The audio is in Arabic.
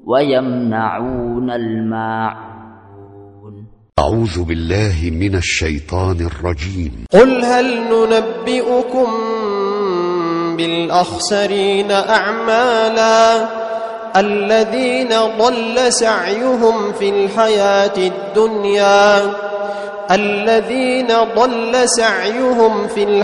ويمنعون الماعون. أعوذ بالله من الشيطان الرجيم. قل هل ننبئكم بالأخسرين أعمالا الذين ضل سعيهم في الحياة الدنيا